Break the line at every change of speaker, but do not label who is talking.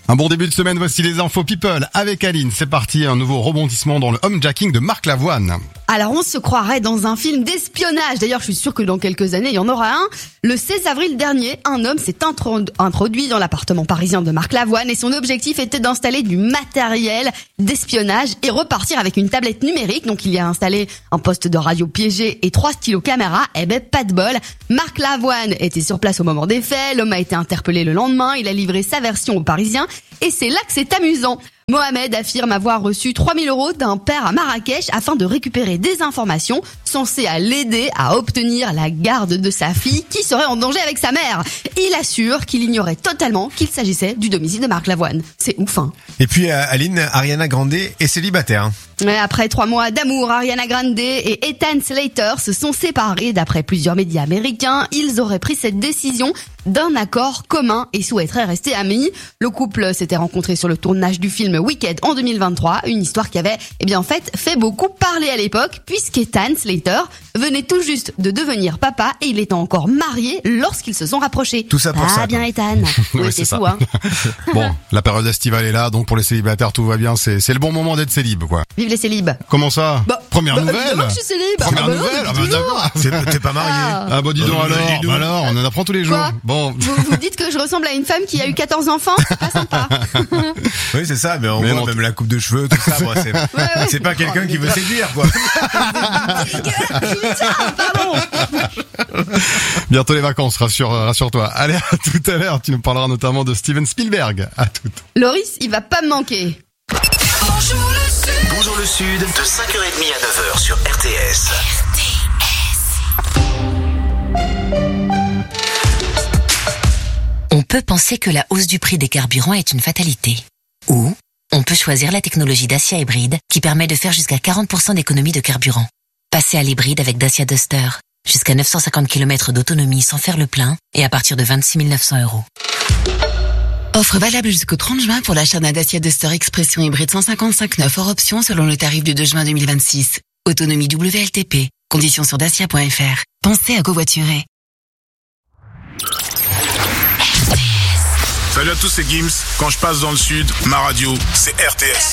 Un bon début de semaine, voici les infos people avec Aline. C'est parti, un nouveau rebondissement dans le homejacking de Marc Lavoine.
Alors on se croirait dans un film d'espionnage. D'ailleurs, je suis sûre que dans quelques années, il y en aura un. Le 16 avril dernier, un homme s'est introduit dans l'appartement parisien de Marc Lavoine et son objectif était d'installer du matériel d'espionnage et repartir avec une tablette numérique. Donc il y a installé un poste de radio piégé et 3 stylos caméra. Eh ben pas de bol. Marc Lavoine était sur place au moment des faits. L'homme a été interpellé le lendemain. Il a livré sa version aux Parisiens. Et c'est là que c'est amusant. Mohamed affirme avoir reçu 3 000 € d'un père à Marrakech afin de récupérer des informations censées l'aider à obtenir la garde de sa fille qui serait en danger avec sa mère. Il assure qu'il ignorait totalement qu'il s'agissait du domicile de Marc Lavoine. C'est ouf, hein.
Et puis Aline, Ariana Grande est célibataire.
Mais après 3 mois d'amour, Ariana Grande et Ethan Slater se sont séparés d'après plusieurs médias américains. Ils auraient pris cette décision d'un accord commun et souhaiteraient rester amis. Le couple s'était rencontré sur le tournage du film Wicked en 2023, une histoire qui avait en fait beaucoup parler à l'époque puisqu'Ethan Slater venait tout juste de devenir papa et il était encore marié lorsqu'ils se sont rapprochés.
Tout ça pour ça.
Ah bien Ethan.
Oui, c'est
fou,
ça.
hein.
Bon, la période estivale est là, donc pour les célibataires tout va bien, c'est le bon moment d'être célib, quoi.
Vive les célibes.
Comment ça? Première nouvelle.
Évidemment que je suis célib.
Première
non,
nouvelle.
depuis toujours.
D'accord.
T'es pas marié.
Ah bah dis donc alors, on en apprend tous les jours.
Quoi
Bon.
Vous dites que je ressemble à une femme qui a eu 14 enfants? C'est pas sympa.
Oui, c'est ça, mais on voit
non,
même la coupe de cheveux, tout ça. Bon, c'est pas quelqu'un qui veut séduire, quoi.
Pardon.
Bientôt les vacances, rassure-toi. Allez, à tout à l'heure, tu nous parleras notamment de Steven Spielberg. À toutes.
Loris, il va pas me manquer.
Bonjour le Sud, de 5h30 à 9h sur RTS.
On peut penser que la hausse du prix des carburants est une fatalité. Ou on peut choisir la technologie Dacia Hybride qui permet de faire jusqu'à 40% d'économie de carburant. Passez à l'hybride avec Dacia Duster. Jusqu'à 950 km d'autonomie sans faire le plein et à partir de 26 900 €.
Offre valable jusqu'au 30 juin pour l'achat d'un Dacia Duster Expression hybride 155/9 hors option selon le tarif du 2 juin 2026. Autonomie WLTP. Conditions sur dacia.fr. Pensez à covoiturer.
Salut à tous, c'est Gims. Quand je passe dans le sud, ma radio, c'est RTS.